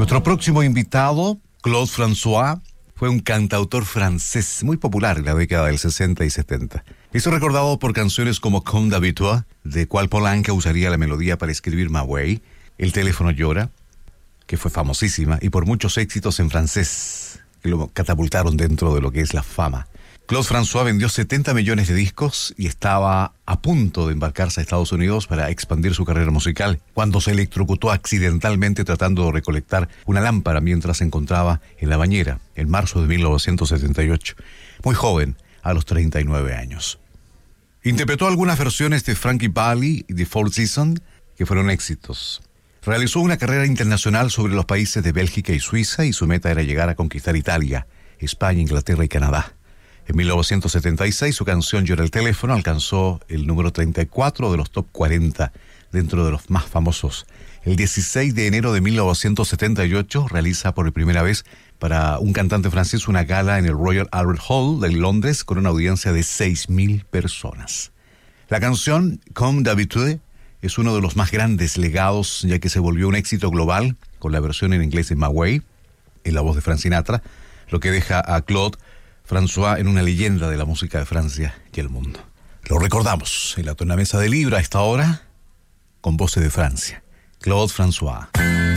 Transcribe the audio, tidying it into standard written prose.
Nuestro próximo invitado, Claude François, fue un cantautor francés muy popular en la década del 60 y 70. Hizo recordado por canciones como Comme d'habitude, de cual Poulenc usaría la melodía para escribir Ma Way, El teléfono llora, que fue famosísima, y por muchos éxitos en francés, que lo catapultaron dentro de lo que es la fama. Claude François vendió 70 millones de discos y estaba a punto de embarcarse a Estados Unidos para expandir su carrera musical, cuando se electrocutó accidentalmente tratando de recolectar una lámpara mientras se encontraba en la bañera, en marzo de 1978. Muy joven, a los 39 años. Interpretó algunas versiones de Frankie Valli y de Four Seasons, que fueron éxitos. Realizó una carrera internacional sobre los países de Bélgica y Suiza, y su meta era llegar a conquistar Italia, España, Inglaterra y Canadá. En 1976, su canción Llora el teléfono alcanzó el número 34 de los top 40, dentro de los más famosos. El 16 de enero de 1978 realiza por primera vez para un cantante francés una gala en el Royal Albert Hall de Londres con una audiencia de 6.000 personas. La canción Comme d'habitude es uno de los más grandes legados, ya que se volvió un éxito global con la versión en inglés de Ma Way, en la voz de Frank Sinatra, lo que deja a Claude François en una leyenda de la música de Francia y el mundo. Lo recordamos en la tornamesa de Libra a esta hora, con voces de Francia. Claude François.